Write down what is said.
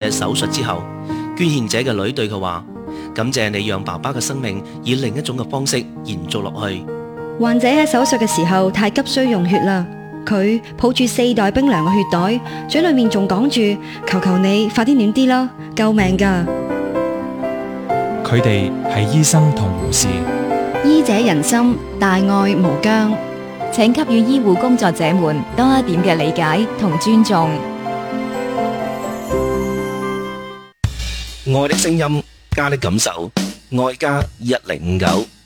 嘅手術之後，捐獻者嘅女對佢話：感謝你讓爸爸嘅生命以另一種嘅方式延續落去。 患者喺手術嘅時候太急需用血啦，佢抱住4袋冰涼嘅血袋，嘴裏面仲講住：求求你快啲暖啲啦，救命㗎！ 佢哋係醫生同護士， 醫者仁心，大愛無疆。 請給予醫護工作者們多一點嘅理解同尊重。 愛的聲音，加的感受，愛家1059。